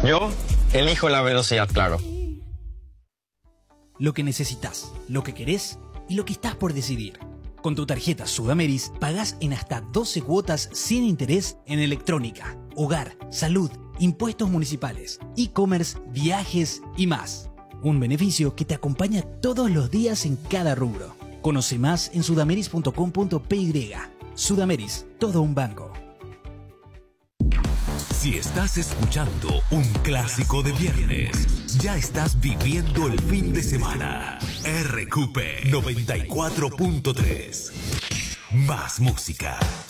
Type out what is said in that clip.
Yo elijo la velocidad, claro. Lo que necesitas, lo que querés y lo que estás por decidir. Con tu tarjeta Sudameris pagás en hasta 12 cuotas sin interés en electrónica, hogar, salud, impuestos municipales, e-commerce, viajes y más. Un beneficio que te acompaña todos los días en cada rubro. Conoce más en sudameris.com.py. Sudameris, todo un banco. Si estás escuchando un clásico de viernes, ya estás viviendo el fin de semana. RQP 94.3. Más música.